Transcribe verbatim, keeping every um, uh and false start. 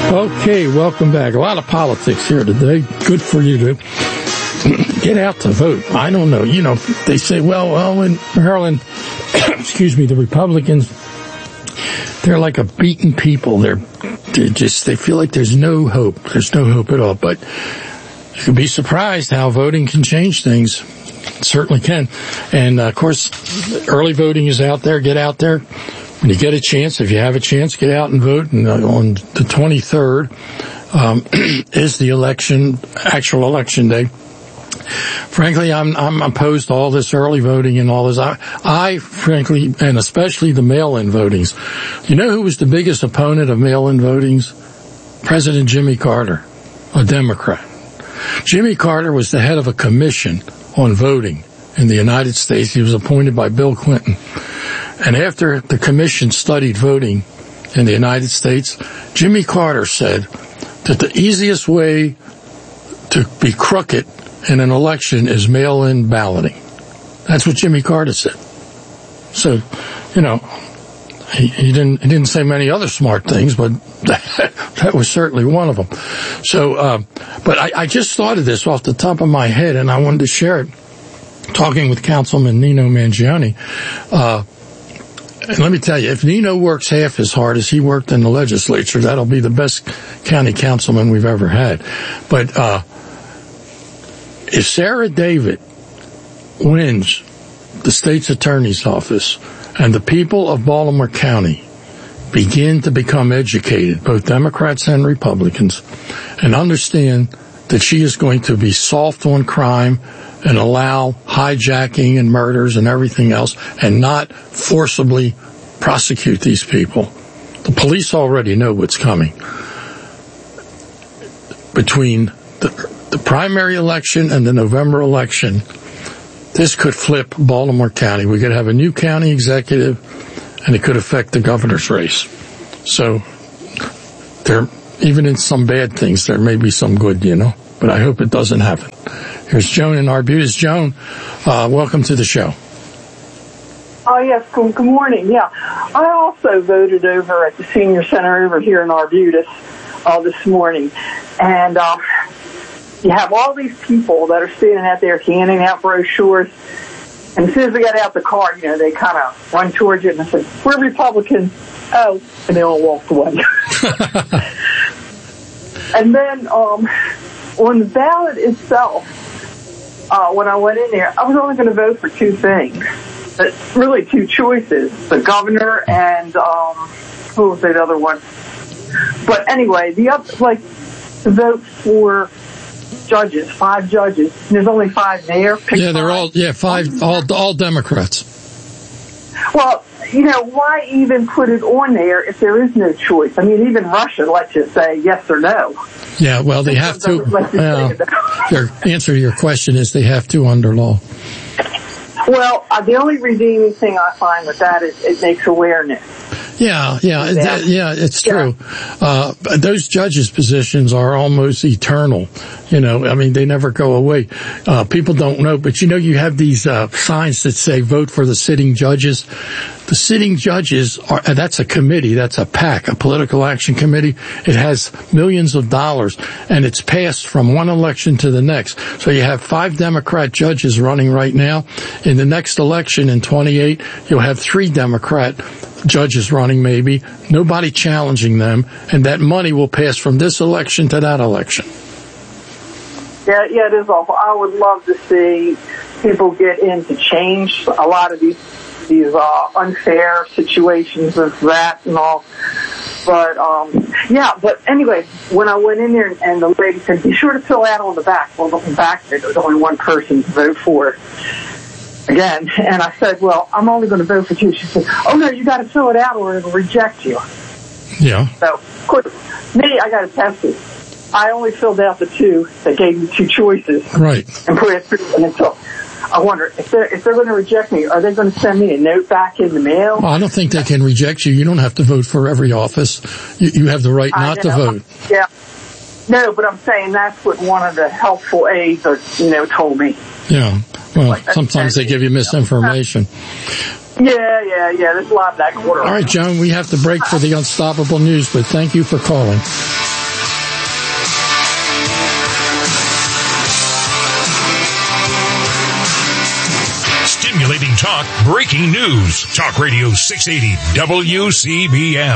Okay, welcome back. A lot of politics here today. Good for you to get out to vote. I don't know. You know, they say, well, well, in Maryland, excuse me, the Republicans, they're like a beaten people. They're, they're just, they feel like there's no hope. There's no hope at all. But you can be surprised how voting can change things. It certainly can. And, uh, of course, early voting is out there. Get out there. When you get a chance, if you have a chance, get out and vote. And uh, on the twenty-third um, is the election, actual election day. Frankly, I'm I'm opposed to all this early voting and all this. I, I frankly, and especially the mail-in votings. You know who was the biggest opponent of mail-in votings? President Jimmy Carter, a Democrat. Jimmy Carter was the head of a commission on voting in the United States. He was appointed by Bill Clinton. And after the commission studied voting in the United States, Jimmy Carter said that the easiest way to be crooked in an election is mail-in balloting. That's what Jimmy Carter said. So, you know, he, he didn't he didn't say many other smart things, but that, that was certainly one of them. So, uh, but I, I just thought of this off the top of my head, and I wanted to share it. Talking with Councilman Nino Mangione, uh, and let me tell you, if Nino works half as hard as he worked in the legislature, that'll be the best county councilman we've ever had. But uh if Sarah David wins the state's attorney's office and the people of Baltimore County begin to become educated, both Democrats and Republicans, and understand that she is going to be soft on crime and allow hijacking and murders and everything else and not forcibly prosecute these people. The police already know what's coming. Between the, the primary election and the November election, this could flip Baltimore County. We could have a new county executive, and it could affect the governor's race. So there, even in some bad things, there may be some good, you know, but I hope it doesn't happen. Here's Joan in Arbutus. Joan, uh, welcome to the show. Oh, yes. Good, good morning. Yeah. I also voted over at the senior center over here in Arbutus uh, this morning. And uh, you have all these people that are standing out there handing out brochures. And as soon as they got out the car, you know, they kind of run towards you and they said, "We're Republicans." Oh, and they all walked away. And then um, on the ballot itself, Uh, when I went in there, I was only going to vote for two things. But really two choices, the governor and, um, who was the other one? But anyway, the other, like, to vote for judges, five judges. And there's only five there. Pick yeah, they're five. all, yeah, five, all, all Democrats. Well, you know, why even put it on there if there is no choice? I mean, even Russia lets you say yes or no. Yeah, well, they have to. Uh, their answer to your question is they have to under law. Well, uh, the only redeeming thing I find with that is it makes awareness. Yeah, yeah, that, yeah, it's true. Yeah. Uh, those judges' positions are almost eternal. You know, I mean, they never go away. Uh, people don't know, but you know, you have these, uh, signs that say vote for the sitting judges. The sitting judges are, that's a committee, that's a PAC, a political action committee. It has millions of dollars and it's passed from one election to the next. So you have five Democrat judges running right now. In the next election in twenty-eight, you'll have three Democrat judges running maybe, nobody challenging them, and that money will pass from this election to that election. Yeah, yeah, it is awful. I would love to see people get in to change a lot of these these uh, unfair situations with that and all. But, um, yeah, but anyway, when I went in there and the lady said, be sure to fill out on the back. Well, looking back, there was only one person to vote for it. Again, and I said, well, I'm only going to vote for two. She said, oh, no, you got to fill it out or it'll reject you. Yeah. So, of course, me, I got to test it. I only filled out the two that gave me two choices. Right. And put it through. And so I wonder, if they're, if they're going to reject me, are they going to send me a note back in the mail? Well, I don't think they can reject you. You don't have to vote for every office. You, you have the right not to vote. Yeah. No, but I'm saying that's what one of the helpful aides, are, you know, told me. Yeah. Well, sometimes they give you misinformation. Yeah, yeah, yeah. There's a lot of that quarter. All right, Joan, we have to break for the unstoppable news, but thank you for calling. Talk breaking news. Talk Radio six eighty W C B M.